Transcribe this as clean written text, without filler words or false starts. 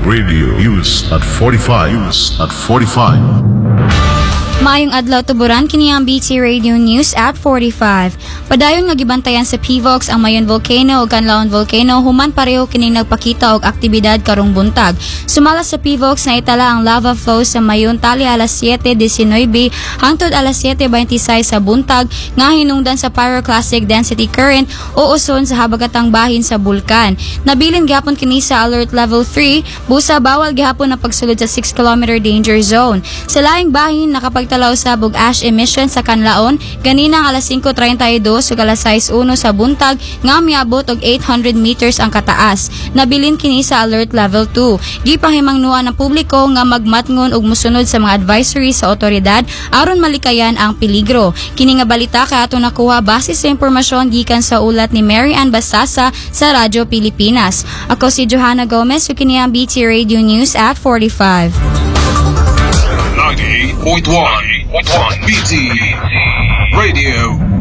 Radio News at 45. Maayong adlaw tuburan kini ang BT Radio News at 45. Padayon nga gibantayan sa PVOX ang Mayon Volcano ug Canlaon Volcano human pareho kining nagpakita og aktibidad karong buntag. Sumala sa PVOX na itala ang lava flow sa Mayon tali alas 7:19 hangtod alas 7:26 sa buntag nga hinungdan sa pyroclastic density current o uson sa habagatang bahin sa bulkan. Nabilin gyapon kini sa alert level 3 busa bawal gyapon ang pagsulod sa 6 km danger zone. Sa laing bahin nakapagtalaw sa bug ash emission sa Canlaon ganina alas 5:32 ug alas 6:01 sa buntag nga miabot og 800 meters ang kataas. Nabilin kini sa alert level 2. Gipahimangnuan ng publiko nga magmatngon ug mosunod sa mga advisory sa otoridad aron malikayan ang peligro. Kini nga balita kay ato nakuha base sa impormasyon gikan sa ulat ni Mary Ann Basasa sa Radyo Pilipinas. Ako si Johanna Gomez ug kini ang BT Radio News at 45. 98.1 BT Radio